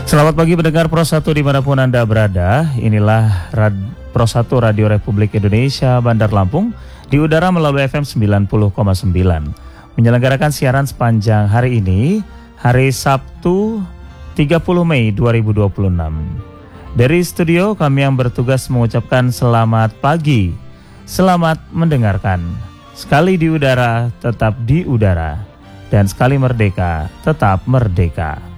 Selamat pagi pendengar Pro 1 dimanapun Anda berada. Inilah Pro 1 Radio Republik Indonesia Bandar Lampung di udara melalui FM 90,9. Menyelenggarakan siaran sepanjang hari ini, hari Sabtu 30 Mei 2026. Dari studio kami yang bertugas mengucapkan selamat pagi, selamat mendengarkan. Sekali di udara, tetap di udara. Dan sekali merdeka, tetap merdeka.